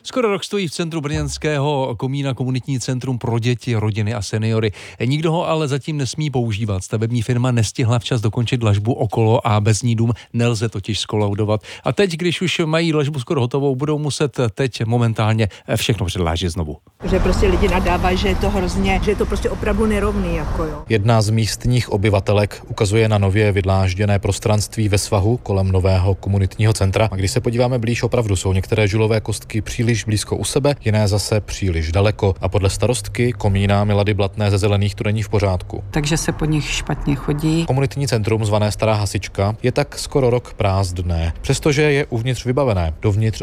Skoro rok stojí v centru brněnského Komína komunitní centrum pro děti, rodiny a seniory. Nikdo ho ale zatím nesmí používat. Stavební firma nestihla včas dokončit dlažbu okolo a bez ní dům nelze totiž skolaudovat. A teď, když už mají dlažbu skoro hotovou, budou muset teď momentálně všechno předlážet znovu. Že prostě lidi nadávají, že je to hrozně, že je to prostě opravdu nerovný. Jo. Jedna z místních obyvatelek ukazuje na nově vydlážděné prostranství ve svahu kolem nového komunitního centra. A když se podíváme blíž, opravdu jsou některé žulové kostky příliš blízko u sebe, jiné zase příliš daleko. A podle starostky Komína Milady Blatné ze Zelených to není v pořádku. Takže se po nich špatně chodí. Komunitní centrum zvané Stará hasička je tak skoro rok prázdné, přestože je uvnitř vybavené. Dovnitř